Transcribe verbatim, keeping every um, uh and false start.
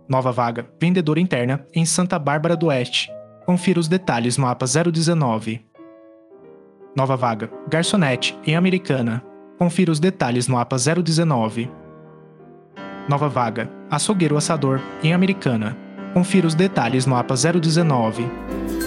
Nova vaga, vendedora interna, em Santa Bárbara do Oeste. Confira os detalhes no A P A zero dezenove. Nova vaga, garçonete, em Americana. Confira os detalhes no A P A zero dezenove. Nova vaga, açougueiro assador, em Americana. Confira os detalhes no A P A zero dezenove.